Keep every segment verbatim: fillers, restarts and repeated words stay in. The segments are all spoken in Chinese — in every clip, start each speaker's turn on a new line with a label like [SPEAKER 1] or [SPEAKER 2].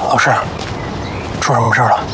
[SPEAKER 1] 老师，出什么事了？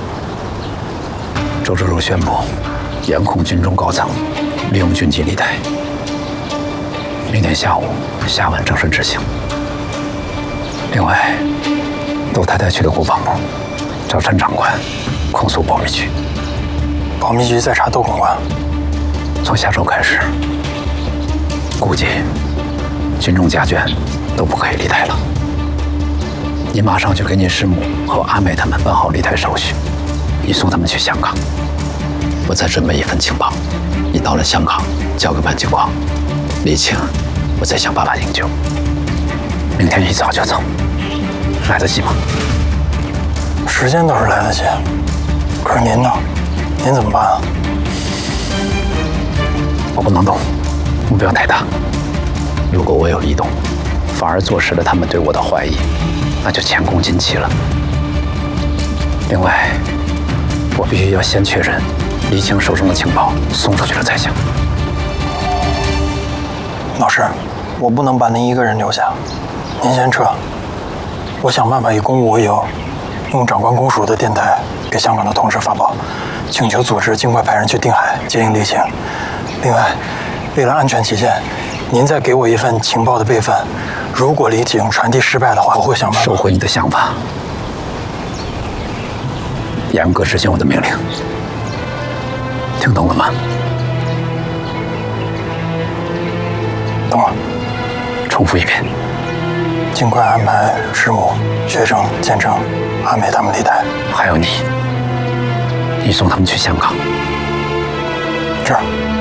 [SPEAKER 2] 周辎如宣布，严控军中高层，利用军机离台。明天下午下文正式执行。另外，窦太太去了国防部，找陈长官控诉保密局。
[SPEAKER 1] 保密局在查窦公关。
[SPEAKER 2] 从下周开始，估计军中家眷都不可以离台了。你马上就给你师母和阿美他们办好离台手续，你送他们去香港。我再准备一份情报，你到了香港交给本情况，李青，我再想办法营救。明天一早就走，来得及吗？
[SPEAKER 1] 时间倒是来得及，可是您呢？您怎么办啊？
[SPEAKER 2] 我不能动，目标太大。如果我有异动，反而坐实了他们对我的怀疑，那就前功尽弃了。另外，我必须要先确认李青手中的情报送出去了才行。
[SPEAKER 1] 老师，我不能把您一个人留下，您先撤。我想办法以公务为由，用长官公署的电台给香港的同事发报，请求组织尽快派人去定海接应李青。另外，为了安全起见，您再给我一份情报的备份。如果李青传递失败的话，我会想办法
[SPEAKER 2] 收回你的想法，严格执行我的命令。听懂了吗？
[SPEAKER 1] 懂了。
[SPEAKER 2] 重复一遍。
[SPEAKER 1] 尽快安排师母、学生、建成、阿美他们离台。
[SPEAKER 2] 还有你，你送他们去香港。
[SPEAKER 1] 这儿。